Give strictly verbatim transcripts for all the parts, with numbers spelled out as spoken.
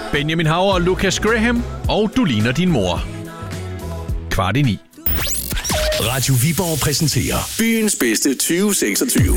Benjamin Haver og Lucas Graham, og Du ligner din mor. Kvart i ni. Radio Viborg præsenterer byens bedste tyve seksogtyve.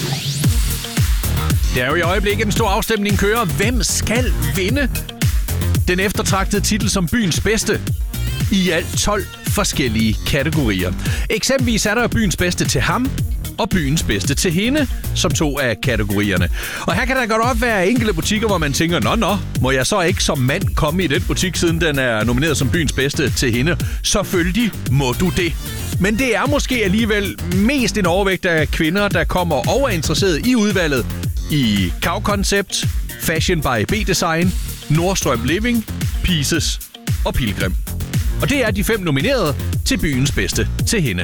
Det er jo i øjeblikket en stor afstemning kører. Hvem skal vinde den eftertragtede titel som byens bedste i alt tolv forskellige kategorier? Eksempelvis er der byens bedste til ham og byens bedste til hende som to af kategorierne. Og her kan der godt op være enkelte butikker, hvor man tænker, nå, nå, må jeg så ikke som mand komme i den butik, siden den er nomineret som byens bedste til hende? Selvfølgelig må du det. Men det er måske alligevel mest en overvægt af kvinder, der kommer og er interesseret i udvalget i Cow Concept, Fashion by B-Design, Nordstrøm Living, Pieces og Pilgrim. Og det er de fem nominerede til byens bedste til hende.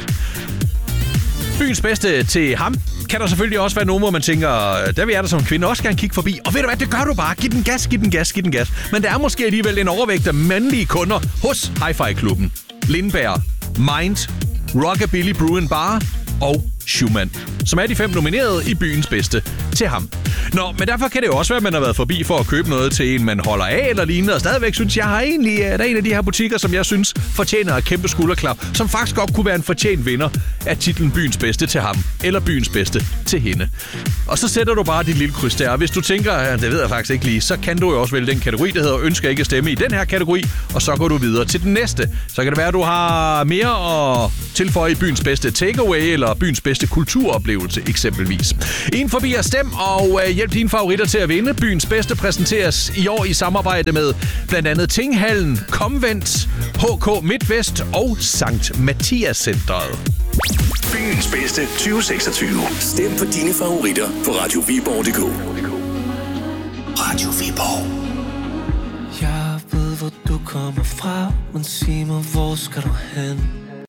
Byens bedste til ham kan der selvfølgelig også være nogen, hvor man tænker, der vil jeg da som kvinde også gerne kigge forbi. Og ved du hvad, det gør du bare. Giv den gas, giv den gas, giv den gas. Men der er måske alligevel en overvægt af mandlige kunder hos Hi-Fi-klubben, Lindberg, Mind, Rockabilly Brew and Bar og Schumann, som er de fem nominerede i byens bedste til ham. Nå, men derfor kan det jo også være, at man har været forbi for at købe noget til en, man holder af eller lignende, og stadigvæk synes, jeg har egentlig, der er en af de her butikker, som jeg synes fortjener et kæmpe skulderklap, som faktisk godt kunne være en fortjent vinder af titlen byens bedste til ham, eller byens bedste til hende. Og så sætter du bare dit lille kryds der, og hvis du tænker, det ved jeg faktisk ikke lige, så kan du jo også vælge den kategori, der hedder ønsker ikke at stemme i den her kategori, og så går du videre til den næste. Så kan det være, at du har mere at tilføje i byens bedste takeaway, eller byens bedste kulturoplevelse eksempelvis. En forbi at stem og øh, hjælp dine favoritter til at vinde. Byens bedste præsenteres i år i samarbejde med blandt andet Tinghallen, Komvent, H K Midtvest og Sankt Mathias Centret. Byens bedste tyve seksogtyve. Stem på dine favoritter på radio viborg punktum d k. Radio Viborg. Jeg ved, hvor du kommer fra, men sig mig, hvor skal du hen?